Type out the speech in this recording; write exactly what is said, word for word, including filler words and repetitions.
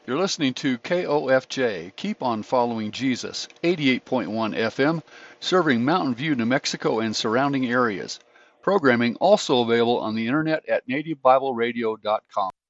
You're listening to K O F J, Keep on Following Jesus, eighty-eight point one F M, serving Mountain View, New Mexico and surrounding areas. Programming also available on the internet at native bible radio dot com.